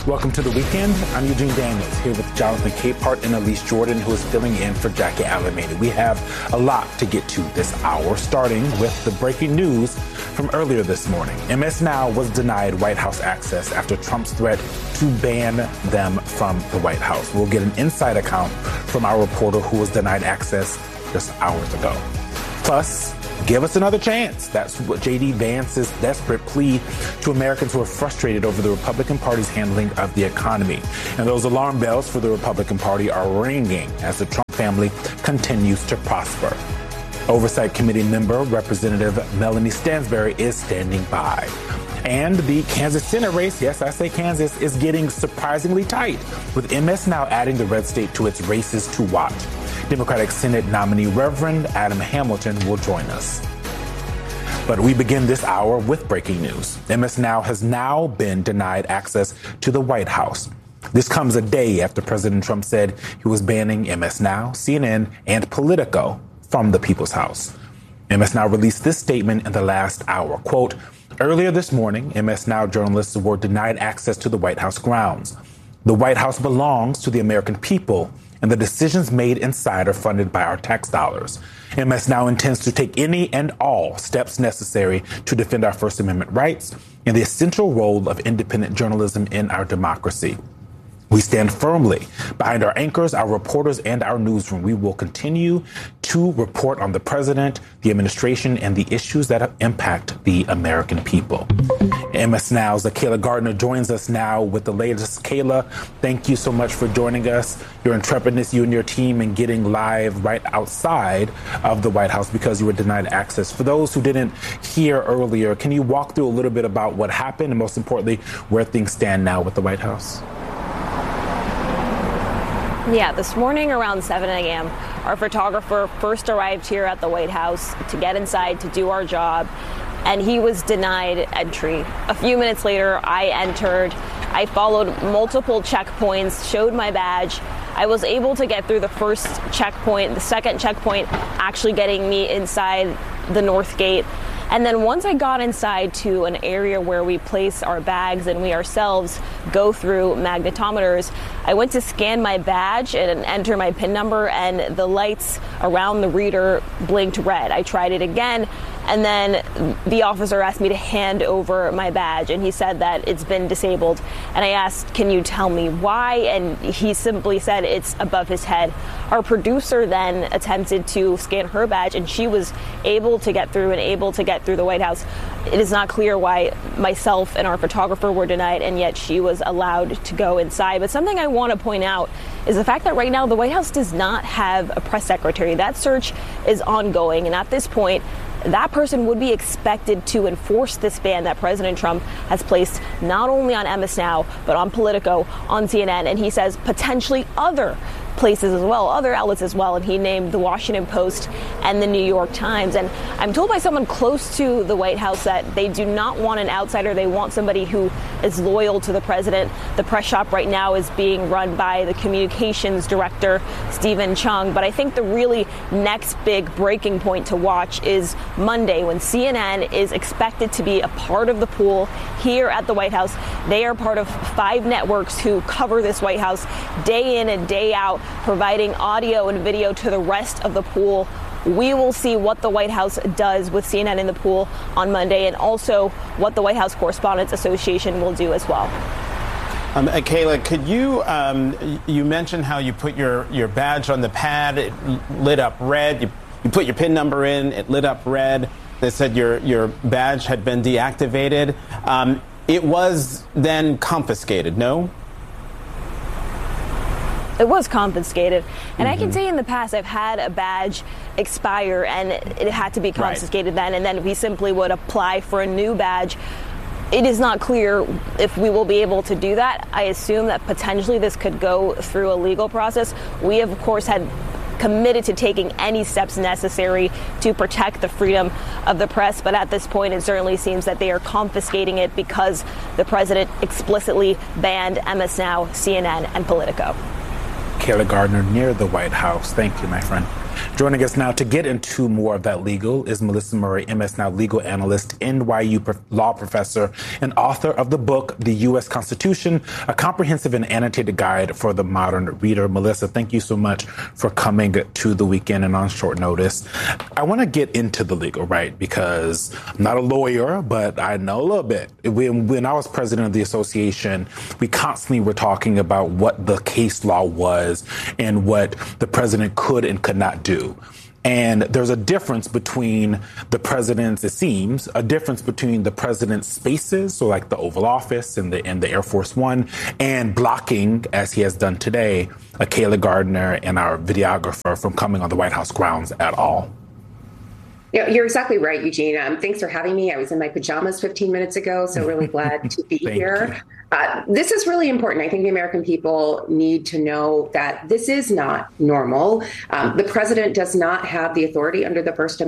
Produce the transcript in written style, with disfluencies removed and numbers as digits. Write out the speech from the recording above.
Welcome to the weekend. I'm Eugene Daniels here with Jonathan Capehart and Elise Jordan, who is filling in for Jackie Alameda. We have a lot to get to this hour, starting with the breaking news from earlier this morning. MS Now was denied White House access after Trump's threat to ban them from the White House. We'll get an inside account from our reporter who was denied access just hours ago. Plus, give us another chance. That's what J.D. Vance's desperate plea to Americans who are frustrated over the Republican Party's handling of the economy. And those alarm bells for the Republican Party are ringing as the Trump family continues to prosper. Oversight Committee member Representative Melanie Stansbury is standing by. And the Kansas Senate race, yes, I say Kansas, is getting surprisingly tight, with MS Now adding the red state to its races to watch. Democratic Senate nominee Reverend Adam Hamilton will join us. But we begin this hour with breaking news. MS Now has now been denied access to the White House. This comes a day after President Trump said he was banning MS Now, CNN, and Politico from the People's House. MS Now released this statement in the last hour. Quote, earlier this morning, MS Now journalists were denied access to the White House grounds. The White House belongs to the American people, and the decisions made inside are funded by our tax dollars. MS Now intends to take any and all steps necessary to defend our First Amendment rights and the essential role of independent journalism in our democracy. We stand firmly behind our anchors, our reporters, and our newsroom. We will continue to report on the president, the administration, and the issues that impact the American people. MS Now's Kayla Gardner joins us now with the latest. Kayla, thank you so much for joining us. Your intrepidness, you and your team, in getting live right outside of the White House because you were denied access. For those who didn't hear earlier, can you walk through a little bit about what happened and, most importantly, where things stand now with the White House? Yeah, this morning around 7 a.m., our photographer first arrived here at the White House to get inside to do our job, and he was denied entry. A few minutes later, I entered. I followed multiple checkpoints, showed my badge. I was able to get through the first checkpoint, the second checkpoint actually getting me inside the North Gate. And then once I got inside to an area where we place our bags and we ourselves go through magnetometers, I went to scan my badge and enter my PIN number, and the lights around the reader blinked red. I tried it again, and then the officer asked me to hand over my badge, and he said that it's been disabled. And I asked, can you tell me why? And he simply said it's above his head. Our producer then attempted to scan her badge, and she was able to get through the White House. It is not clear why myself and our photographer were denied, and yet she was allowed to go inside. But something I want to point out is the fact that right now the White House does not have a press secretary. That search is ongoing, and at this point, that person would be expected to enforce this ban that President Trump has placed not only on MS Now, but on Politico, on CNN, and he says potentially other places as well, other outlets as well, and he named the Washington Post and the New York Times. And I'm told by someone close to the White House that they do not want an outsider. They want somebody who is loyal to the president. The press shop right now is being run by the communications director, Stephen Chung. But I think the really next big breaking point to watch is Monday, when CNN is expected to be a part of the pool here at the White House. They are part of 5 networks who cover this White House day in and day out, providing audio and video to the rest of the pool. We will see what the White House does with CNN in the pool on Monday, and also what the White House Correspondents Association will do as well. Kayla, could you mentioned how you put your badge on the pad, it lit up red. You put your PIN number in, it lit up red. They said your badge had been deactivated. It was then confiscated, no? It was confiscated. And I can say in the past I've had a badge expire and it had to be confiscated then, and then we simply would apply for a new badge. It is not clear if we will be able to do that. I assume that potentially this could go through a legal process. We, of course, had committed to taking any steps necessary to protect the freedom of the press. But at this point, it certainly seems that they are confiscating it because the president explicitly banned MS Now, CNN, and Politico. Kayla Gardner near the White House. Thank you, my friend. Joining us now to get into more of that legal is Melissa Murray, MS Now legal analyst, NYU law professor, and author of the book, The U.S. Constitution, a comprehensive and annotated guide for the modern reader. Melissa, thank you so much for coming to the weekend and on short notice. I want to get into the legal, right? Because I'm not a lawyer, but I know a little bit. When I was president of the association, we constantly were talking about what the case law was and what the president could and could not do. And there's a difference between the president's, it seems, a difference between the president's spaces, so like the Oval Office and the Air Force One, and blocking, as he has done today, Kayla Gardner and our videographer from coming on the White House grounds at all. Yeah, you're exactly right, Eugene. Thanks for having me. I was in my pajamas 15 minutes ago, so really glad to be here. This is really important. I think the American people need to know that this is not normal. The president does not have the authority under the First Amendment